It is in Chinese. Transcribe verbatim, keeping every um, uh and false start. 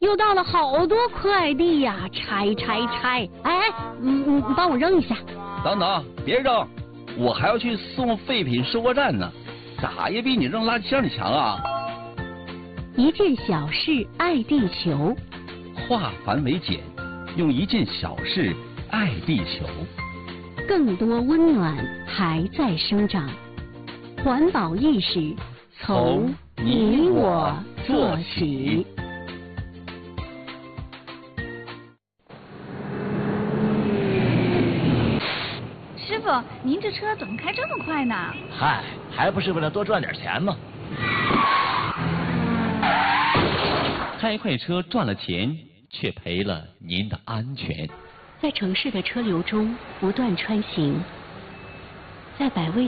就到了好多快递呀，拆拆拆！哎，嗯嗯，帮我扔一下。 等等，别扔，我还要去送废品收货站呢，咋也比你扔垃圾箱里强啊！ 一件小事爱地球， 化繁为简，用一件小事爱地球。 更多温暖还在生长，环保意识从你我做起。 师傅，您这车怎么开这么快呢？ 嗨，还不是为了多赚点钱吗？ 开快车赚了钱，却赔了您的安全。 在城市的车流中不断穿行，在百味